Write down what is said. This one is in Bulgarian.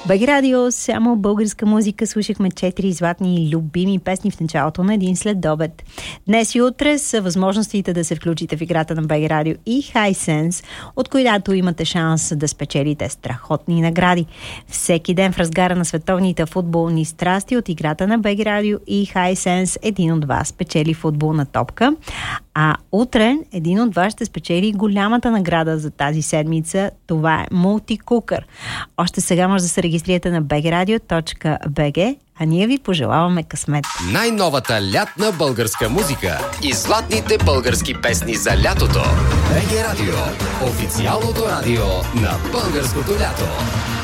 БГ Радио, само българска музика. Слушахме 4 златни любими песни в началото на един следобед. Днес и утре са възможностите да се включите в играта на БГ Радио и Hisense, от която имате шанс да спечелите страхотни награди. Всеки ден в разгара на световните футболни страсти от играта на БГ Радио и Hisense един от вас спечели футболна топка, а утре един от вас ще спечели голямата награда за тази седмица. Това е мултикукър. Още сега може да се регистрирате на bgradio.bg, а ние ви пожелаваме късмет. Най-новата лятна българска музика и златните български песни за лятото. БГ Радио, официалното радио на българското лято.